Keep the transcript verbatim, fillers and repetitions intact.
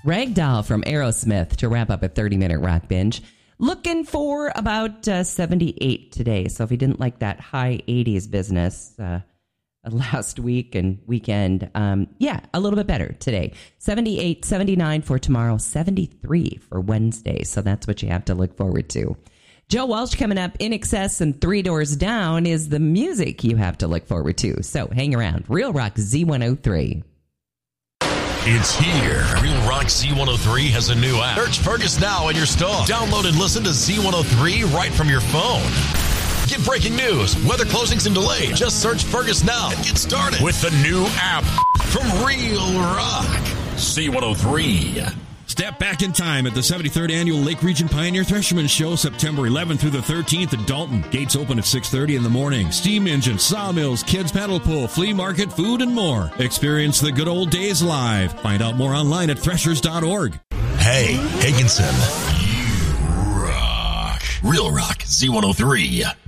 Ragdoll from Aerosmith to wrap up a thirty-minute rock binge. Looking for about uh, seventy-eight today. So if you didn't like that high eighties business uh, last week and weekend, um, yeah, a little bit better today. seventy-eight, seventy-nine for tomorrow, seventy-three for Wednesday. So that's what you have to look forward to. Joe Walsh coming up. In Excess and Three Doors Down is the music you have to look forward to. So hang around. Real Rock Z one oh three. It's here. Real Rock Z one oh three has a new app. Search Fergus now in your store. Download and listen to Z one oh three right from your phone. Get breaking news, weather closings and delays. Just search Fergus now and get started with the new app from Real Rock Z one oh three. Step back in time at the seventy-third Annual Lake Region Pioneer Thresherman Show, September eleventh through the thirteenth at Dalton. Gates open at six thirty in the morning. Steam engines, sawmills, kids paddle pool, flea market, food, and more. Experience the good old days live. Find out more online at threshers dot org. Hey, Higginson. You rock. Real Rock Z one oh three.